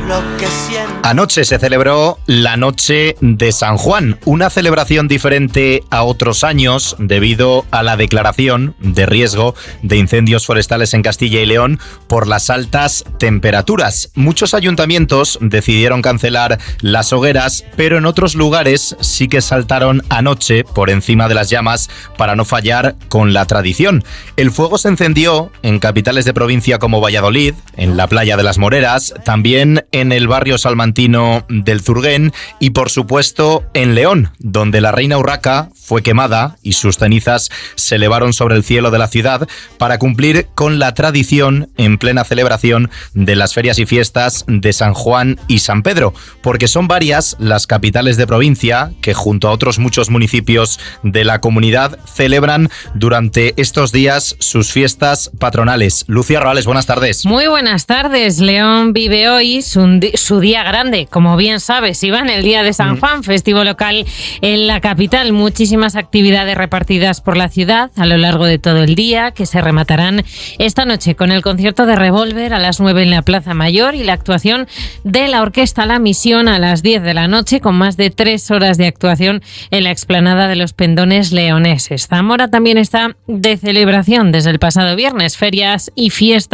Anoche se celebró la Noche de San Juan, una celebración diferente a otros años debido a la declaración de riesgo de incendios forestales en Castilla y León por las altas temperaturas. Muchos ayuntamientos decidieron cancelar las hogueras, pero en otros lugares sí que saltaron anoche por encima de las llamas para no fallar con la tradición. El fuego se encendió en capitales de provincia como Valladolid, en la playa de las Moreras, también en el barrio salmantino del Zurguén y, por supuesto, en León, donde la reina Urraca fue quemada y sus cenizas se elevaron sobre el cielo de la ciudad para cumplir con la tradición en plena celebración de las ferias y fiestas de San Juan y San Pedro, porque son varias las capitales de provincia que, junto a otros muchos municipios de la comunidad, celebran durante estos días sus fiestas patronales. Lucía Roales, buenas tardes. Muy buenas tardes. León vive hoy su día grande, como bien sabes, Iván, el día de San Juan, festivo local en la capital. Muchísimas actividades repartidas por la ciudad a lo largo de todo el día, que se rematarán esta noche con el concierto de Revólver a las 9 en la Plaza Mayor y la actuación de la Orquesta La Misión a las 10 de la noche, con más de 3 horas de actuación en la explanada de los Pendones leoneses. Zamora también está de celebración desde el pasado viernes, ferias y fiestas